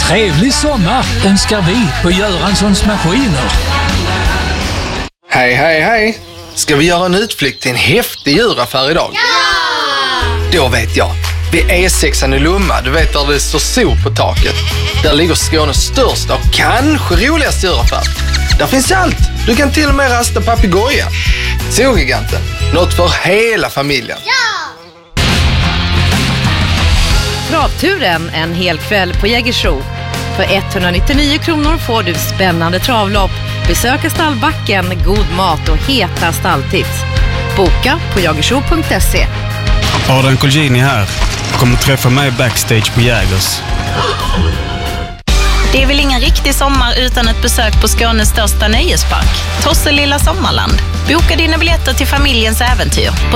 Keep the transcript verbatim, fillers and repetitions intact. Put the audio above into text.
Trevlig sommar önskar vi på Göranssons Maskiner. Hej, hej, hej. Ska vi göra en utflykt till en häftig djuraffär idag? Ja! Då vet jag. Vid E sexan i Lomma, du vet där det står sol på taket. Där ligger Skånes största och kanske roligaste djuraffär. Där finns allt. Du kan till och med rasta papegoja. Zoogiganten. Något för hela familjen. Ja! Travturen en hel kväll på Jägersro. För etthundranittionio kronor får du spännande travlopp, besöka stallbacken, god mat och heta stalltips. Boka på jagersro punkt se. Adrian Colgjini här. Kommer träffa mig backstage på Jägers. Det är väl ingen riktig sommar utan ett besök på Skånes största nöjespark, Tosselilla Sommarland. Boka dina biljetter till familjens äventyr på